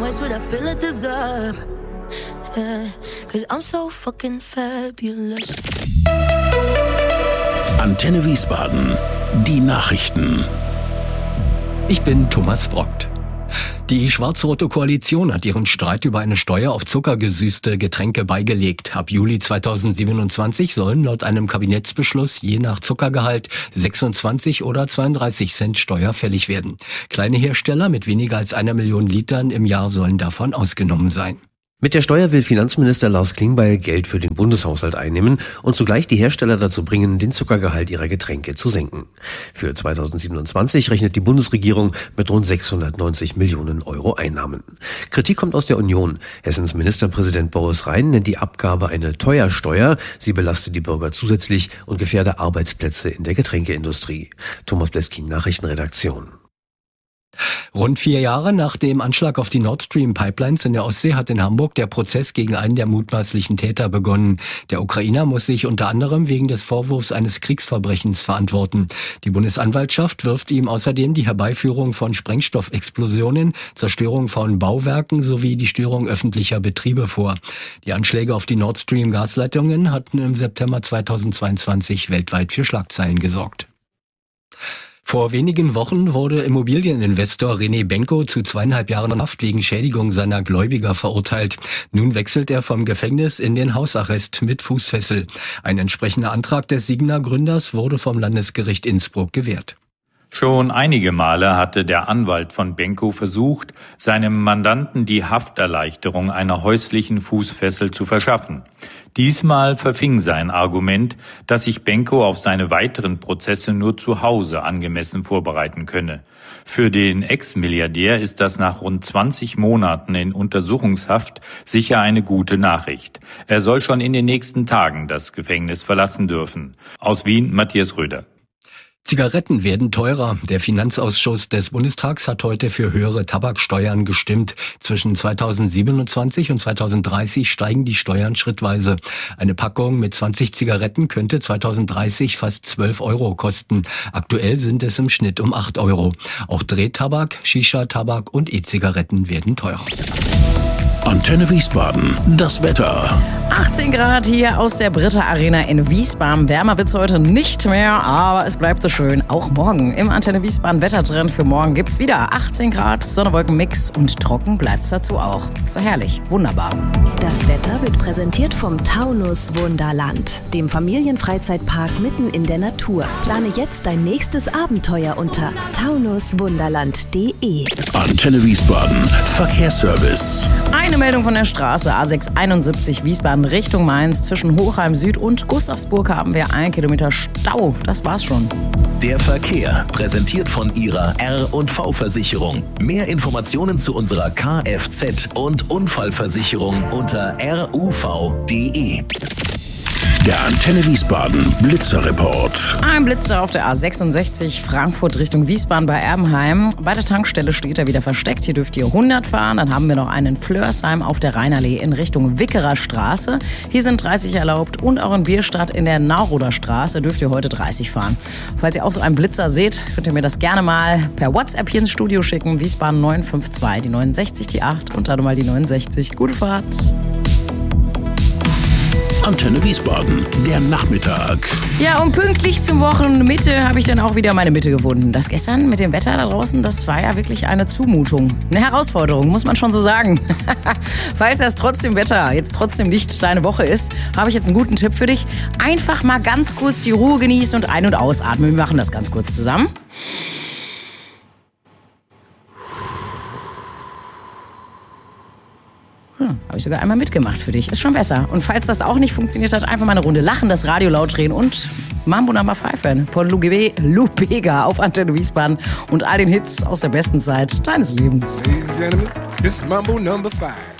much would I feel I deserve? Yeah, 'cause I'm so fucking fabulous. Antenne Wiesbaden, die Nachrichten. Ich bin Thomas Brockt. Die schwarz-rote Koalition hat ihren Streit über eine Steuer auf zuckergesüßte Getränke beigelegt. Ab Juli 2027 sollen laut einem Kabinettsbeschluss je nach Zuckergehalt 26 oder 32 Cent Steuer fällig werden. Kleine Hersteller mit weniger als 1 Million Litern im Jahr sollen davon ausgenommen sein. Mit der Steuer will Finanzminister Lars Klingbeil Geld für den Bundeshaushalt einnehmen und zugleich die Hersteller dazu bringen, den Zuckergehalt ihrer Getränke zu senken. Für 2027 rechnet die Bundesregierung mit rund 690 Millionen Euro Einnahmen. Kritik kommt aus der Union. Hessens Ministerpräsident Boris Rhein nennt die Abgabe eine Teuersteuer. Sie belaste die Bürger zusätzlich und gefährde Arbeitsplätze in der Getränkeindustrie. Thomas Bleskin, Nachrichtenredaktion. Rund 4 Jahre nach dem Anschlag auf die Nord Stream Pipelines in der Ostsee hat in Hamburg der Prozess gegen einen der mutmaßlichen Täter begonnen. Der Ukrainer muss sich unter anderem wegen des Vorwurfs eines Kriegsverbrechens verantworten. Die Bundesanwaltschaft wirft ihm außerdem die Herbeiführung von Sprengstoffexplosionen, Zerstörung von Bauwerken sowie die Störung öffentlicher Betriebe vor. Die Anschläge auf die Nord Stream Gasleitungen hatten im September 2022 weltweit für Schlagzeilen gesorgt. Vor wenigen Wochen wurde Immobilieninvestor René Benko zu 2,5 Jahren Haft wegen Schädigung seiner Gläubiger verurteilt. Nun wechselt er vom Gefängnis in den Hausarrest mit Fußfessel. Ein entsprechender Antrag des Signa-Gründers wurde vom Landesgericht Innsbruck gewährt. Schon einige Male hatte der Anwalt von Benko versucht, seinem Mandanten die Hafterleichterung einer häuslichen Fußfessel zu verschaffen. Diesmal verfing sein Argument, dass sich Benko auf seine weiteren Prozesse nur zu Hause angemessen vorbereiten könne. Für den Ex-Milliardär ist das nach rund 20 Monaten in Untersuchungshaft sicher eine gute Nachricht. Er soll schon in den nächsten Tagen das Gefängnis verlassen dürfen. Aus Wien, Matthias Röder. Zigaretten werden teurer. Der Finanzausschuss des Bundestags hat heute für höhere Tabaksteuern gestimmt. Zwischen 2027 und 2030 steigen die Steuern schrittweise. Eine Packung mit 20 Zigaretten könnte 2030 fast 12 Euro kosten. Aktuell sind es im Schnitt um 8 Euro. Auch Drehtabak, Shisha-Tabak und E-Zigaretten werden teurer. Antenne Wiesbaden, das Wetter. 18 Grad hier aus der Britta Arena in Wiesbaden. Wärmer wird's heute nicht mehr, aber es bleibt so schön. Auch morgen im Antenne Wiesbaden Wettertrend für morgen gibt's wieder 18 Grad, Sonne-Wolken-Mix und trocken bleibt's dazu auch. Ist ja herrlich, wunderbar. Das Wetter wird präsentiert vom Taunus Wunderland, dem Familienfreizeitpark mitten in der Natur. Plane jetzt dein nächstes Abenteuer unter taunuswunderland.de. Antenne Wiesbaden, Verkehrsservice. Eine Meldung von der Straße A671 Wiesbaden Richtung Mainz. Zwischen Hochheim Süd und Gustavsburg haben wir 1 Kilometer Stau. Das war's schon. Der Verkehr, präsentiert von Ihrer R&V-Versicherung. Mehr Informationen zu unserer Kfz- und Unfallversicherung unter ruv.de. Der Antenne Wiesbaden Blitzerreport. Ein Blitzer auf der A66 Frankfurt Richtung Wiesbaden bei Erbenheim. Bei der Tankstelle steht er wieder versteckt. Hier dürft ihr 100 fahren. Dann haben wir noch einen Flörsheim auf der Rheinallee in Richtung Wickerer Straße. Hier sind 30 erlaubt. Und auch in Bierstadt in der Nauroder Straße dürft ihr heute 30 fahren. Falls ihr auch so einen Blitzer seht, könnt ihr mir das gerne mal per WhatsApp hier ins Studio schicken. Wiesbaden 952, die 69, die 8 und dann nochmal die 69. Gute Fahrt. Antenne Wiesbaden, der Nachmittag. Ja, und pünktlich zum Wochenmitte habe ich dann auch wieder meine Mitte gefunden. Das gestern mit dem Wetter da draußen, das war ja wirklich eine Zumutung. Eine Herausforderung, muss man schon so sagen. Falls das trotzdem Wetter jetzt trotzdem nicht deine Woche ist, habe ich jetzt einen guten Tipp für dich. Einfach mal ganz kurz die Ruhe genießen und ein- und ausatmen. Wir machen das ganz kurz zusammen. Habe ich sogar einmal mitgemacht für dich. Ist schon besser. Und falls das auch nicht funktioniert hat, einfach mal eine Runde lachen, das Radio laut drehen und Mambo Number 5 hören. Von Lou Bega auf Antenne Wiesbaden und all den Hits aus der besten Zeit deines Lebens. Ladies and gentlemen, this is Mambo Number 5.